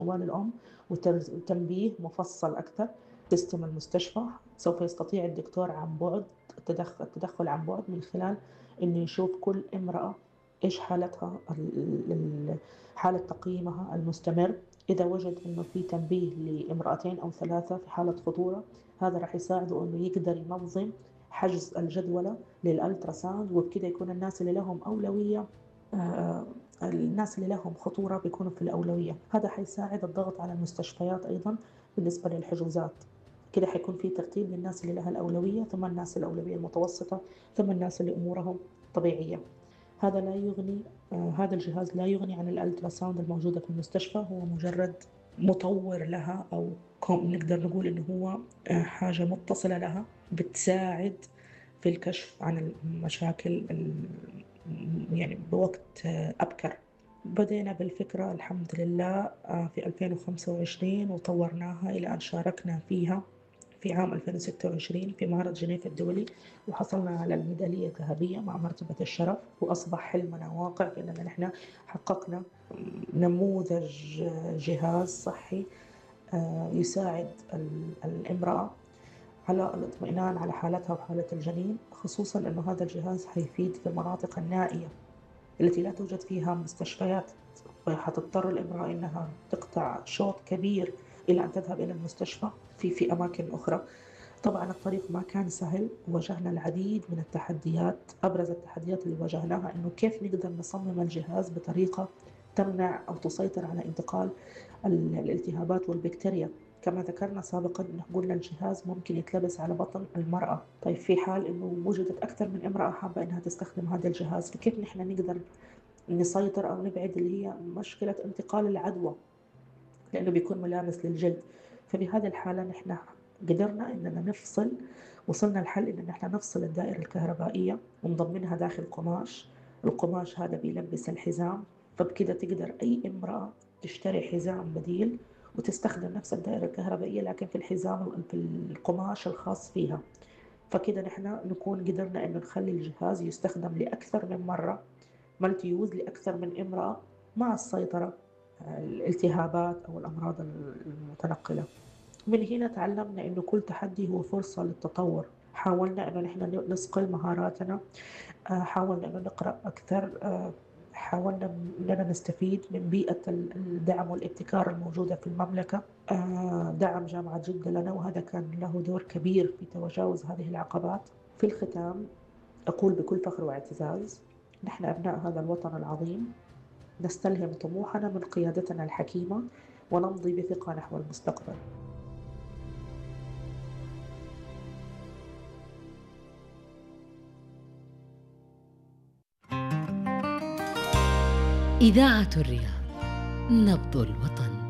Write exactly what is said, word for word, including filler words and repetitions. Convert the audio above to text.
طوال الأم وترز- وتنبيه مفصل أكثر. سيستم المستشفى سوف يستطيع الدكتور عن بعد التدخل, التدخل عن بعد من خلال إنه يشوف كل امرأة إيش حالتها ال- ال- حالة تقييمها المستمر. إذا وجد إنه في تنبيه لامرأتين أو ثلاثة في حالة خطورة، هذا راح يساعده إنه يقدر ينظم حجز الجدولة للألتراساوند، وبكده يكون الناس اللي لهم أولوية آه، الناس اللي لهم خطورة بيكونوا في الأولوية. هذا حيساعد الضغط على المستشفيات أيضا بالنسبة للحجوزات. كده حيكون في ترتيب للناس اللي لها الأولوية، ثم الناس الأولوية المتوسطة، ثم الناس اللي أمورهم طبيعية. هذا لا يغني آه هذا الجهاز لا يغني عن الألتراساوند الموجودة في المستشفى، هو مجرد مطور لها، أو كم نقدر نقول إنه هو آه حاجة متصلة لها بتساعد في الكشف عن المشاكل ال- يعني بوقت آه أبكر. بدينا بالفكرة الحمد لله آه في ألفين وخمسة وعشرين، وطورناها إلى أن شاركنا فيها في عام ألفين وستة وعشرين في معرض جنيف الدولي، وحصلنا على الميدالية الذهبية مع مرتبة الشرف. وأصبح حلمنا واقع بأننا نحن حققنا نموذج جهاز صحي آه، يساعد ال- الامرأة على الاطمئنان على حالتها وحالة الجنين، خصوصا أنه هذا الجهاز حيفيد في المناطق النائية التي لا توجد فيها مستشفيات، فحتضطر الامرأة أنها تقطع شوط كبير إلى أن تذهب إلى المستشفى في في أماكن أخرى. طبعا الطريق ما كان سهل، واجهنا العديد من التحديات. أبرز التحديات اللي واجهناها إنه كيف نقدر نصمم الجهاز بطريقة تمنع أو تسيطر على انتقال ال- الالتهابات والبكتيريا. كما ذكرنا سابقا إنه قلنا الجهاز ممكن يتلبس على بطن المرأة. طيب في حال إنه وجدت أكثر من امرأة حابة إنها تستخدم هذا الجهاز، فكيف نحن نقدر نسيطر أو نبعد اللي هي مشكلة انتقال العدوى، لأنه بيكون ملامس للجلد. فبهذه الحالة نحن قدرنا إننا نفصل، وصلنا الحل إن نحن نفصل الدائرة الكهربائية ونضمنها داخل قماش. القماش هذا بيلبس الحزام، فبكده تقدر أي امرأة تشتري حزام بديل وتستخدم نفس الدائرة الكهربائية لكن في الحزام في القماش الخاص فيها. فكده نحن نكون قدرنا إنه نخلي الجهاز يستخدم لأكثر من مرة، مالتي يوز لأكثر من امرأة، مع السيطرة على الالتهابات أو الأمراض المتنقلة. من هنا تعلمنا إنه كل تحدي هو فرصة للتطور. حاولنا إنه نحن نصقل مهاراتنا، آه، حاولنا إنه نقرأ أكثر، آه، حاولنا إننا نستفيد من بيئة الدعم والابتكار الموجودة في المملكة. آه، دعم جامعة جدة لنا، وهذا كان له دور كبير في تجاوز هذه العقبات. في الختام أقول بكل فخر واعتزاز: نحن أبناء هذا الوطن العظيم، نستلهم طموحنا من قيادتنا الحكيمة، ونمضي بثقة نحو المستقبل. إذاعة الرياض، نبض الوطن.